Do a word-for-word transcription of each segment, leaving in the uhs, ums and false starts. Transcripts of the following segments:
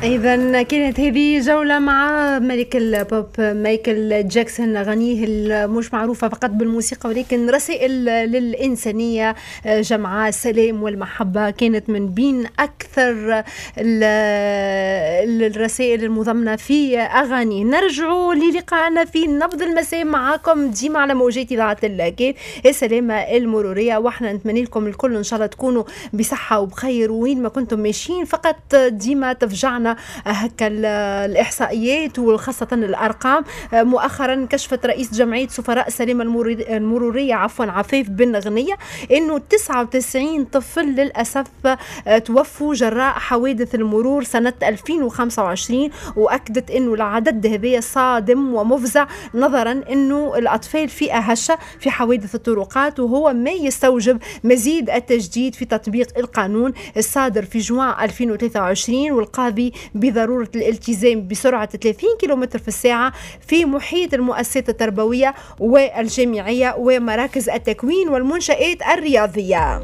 إذا كانت هذه جولة مع ملك البوب مايكل جاكسون، أغانيه المش معروفة فقط بالموسيقى ولكن رسائل للإنسانية، جمعاء السلام والمحبة، كانت من بين أكثر الرسائل المضمنة في أغانيه. نرجع للقاءنا في نبض المساء معاكم ديما على موجات إذاعة اللاكيت السلامة المرورية، وإحنا نتمنى لكم الكل إن شاء الله تكونوا بصحة وبخير وين ما كنتم ماشيين. فقط ديما تفجعنا هكا الإحصائيات وخاصة الأرقام. مؤخرا كشفت رئيس جمعية سفراء السلامة المرورية عفوا عفاف بن غنية إنه تسعة وتسعين طفل للأسف توفوا جراء حوادث المرور سنة ألفين وخمسة وعشرين، وأكدت إنه العدد هذا صادم ومفزع نظرا إنه الأطفال فئة هشة في حوادث الطرقات، وهو ما يستوجب مزيد التجديد في تطبيق القانون الصادر في جوان ألفين وثلاثة وعشرين، والقاضي بضرورة الالتزام بسرعة ثلاثين كيلومتر في الساعة في محيط المؤسسات التربوية والجامعية ومراكز التكوين والمنشآت الرياضية.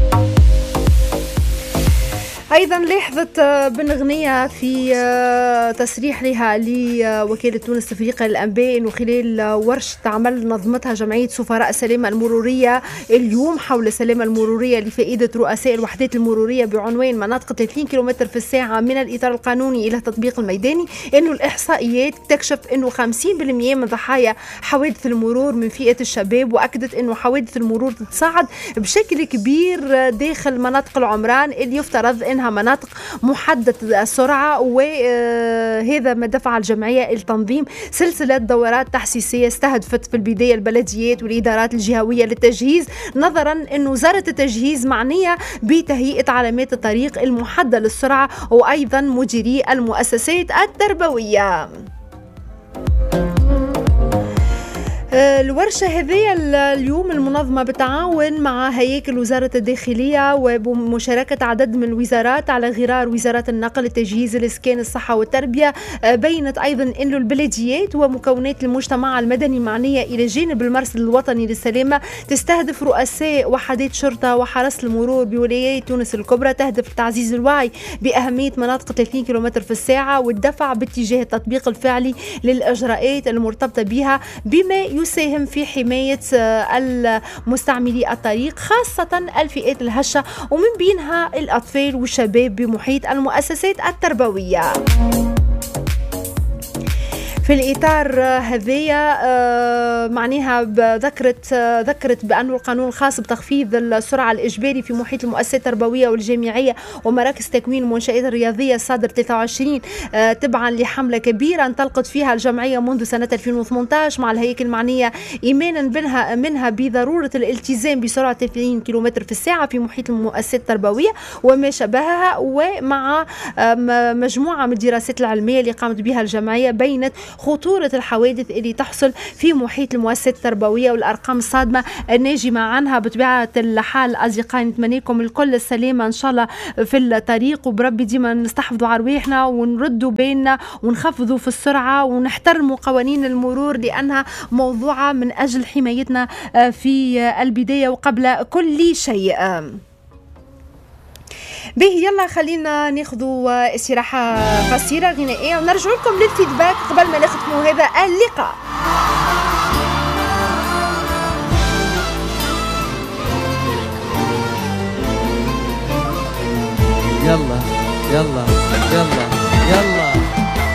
أيضا لاحظت بن غنية في تصريح لها لوكالة تونس تفريق الأنباء أنه خلال ورشة عمل نظمتها جمعية سفراء السلامة المرورية اليوم حول السلامة المرورية لفائدة رؤساء الوحدات المرورية بعنوان مناطق ثلاثين كيلومتر في الساعة من الإطار القانوني إلى التطبيق الميداني، أنه الإحصائيات تكشف أنه خمسين بالمئة من ضحايا حوادث المرور من فئة الشباب، وأكدت أنه حوادث المرور تتصاعد بشكل كبير داخل مناطق العمران اللي يفترض أنها مناطق محددة السرعة، وهذا ما دفع الجمعية لتنظيم سلسلة دورات تحسيسية استهدفت في البداية البلديات والإدارات الجهوية للتجهيز، نظرا أن وزارة التجهيز معنية بتهيئة علامات الطريق المحددة للسرعة وأيضا مديري المؤسسات التربوية. الورشة هذه اليوم المنظمة بالتعاون مع هياكل وزارة الداخلية وبمشاركة عدد من الوزارات على غرار وزارة النقل التجهيز الإسكان الصحة والتربية، بينت أيضا أن البلديات ومكونات المجتمع المدني معنية إلى جانب المرصد الوطني للسلامة تستهدف رؤساء وحدات شرطة وحرس المرور بولايات تونس الكبرى، تهدف تعزيز الوعي بأهمية مناطق ثلاثين كيلومتر في الساعة والدفع باتجاه التطبيق الفعلي للإجراءات المرتبطة بها بما يساهم في حماية المستعملي الطريق خاصة الفئات الهشة ومن بينها الأطفال والشباب بمحيط المؤسسات التربوية. في الإطار هذية معناها ذكرت ذكرت بأن القانون الخاص بتخفيض السرعة الإجباري في محيط المؤسسات التربوية والجامعية ومراكز تكوين المنشآت الرياضية الصادر ثلاثة وعشرين تبعا لحملة كبيرة انطلقت فيها الجمعية منذ سنة ألفين وثمانية عشر مع الهياكل المعنية إيمانا منها منها بضرورة الالتزام بسرعة ثلاثين كيلومتر في الساعة في محيط المؤسسات التربوية وما شابهها، ومع مجموعة من الدراسات العلمية اللي قامت بها الجمعية بينت خطورة الحوادث اللي تحصل في محيط المؤسسات التربوية والأرقام الصادمة الناجمة عنها. بطبيعة الحال أصدقائي نتمنى لكم الكل السلامة إن شاء الله في الطريق، وبربي ديما نستحفظوا على رواحنا ونردوا بيننا ونخفضوا في السرعة ونحترموا قوانين المرور لأنها موضوعة من أجل حمايتنا في البداية وقبل كل شيء. به يلا خلينا ناخذوا استراحة قصيرة غنائية ونرجع لكم للفيدباك قبل ما نختموا هذا اللقاء. يلا يلا يلا يلا